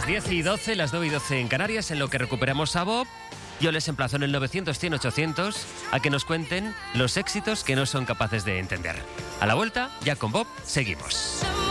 Las 10:12, las 9:12 en Canarias, en lo que recuperamos a Bob. Yo les emplazo en el 900-100-800 a que nos cuenten los éxitos que no son capaces de entender. A la vuelta, ya con Bob, seguimos.